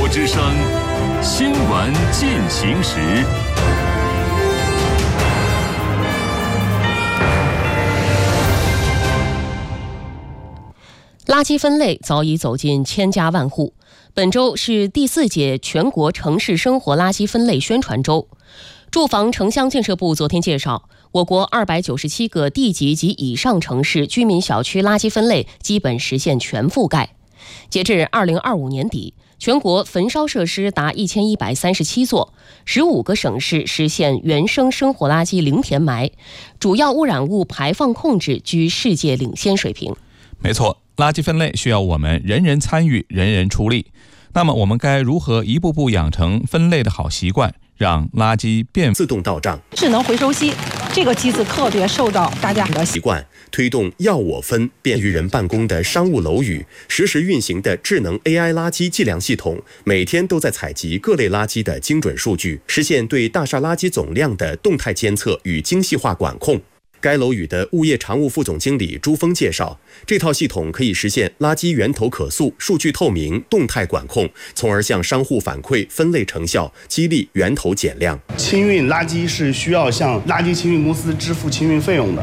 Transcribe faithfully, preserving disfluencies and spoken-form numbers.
之声，新闻进行时。 垃圾分类早已走进千家万户。本周是第四届全国城市生活垃圾分类宣传周。住房城乡建设部昨天介绍，我国二百九十七个地级及以上城市居民小区垃圾分类基本实现全覆盖。截至二零二五年底，全国焚烧设施达一千一百三十七座，十五个省市实现原生生活垃圾零填埋，主要污染物排放控制居世界领先水平。 没错，垃圾分类需要我们人人参与，人人出力。那么我们该如何一步步养成分类的好习惯，让垃圾变自动到账？ 智能回收机这个机子特别受到大家的习惯，推动要我分便于人办公的商务楼宇，实时运行的智能 A I 垃圾计量系统，每天都在采集各类垃圾的精准数据，实现对大厦垃圾总量的动态监测与精细化管控。该楼宇的物业常务副总经理朱峰介绍，这套系统可以实现垃圾源头可溯、数据透明、动态管控，从而向商户反馈分类成效，激励源头减量。 清运垃圾是需要向垃圾清运公司支付清运费用的，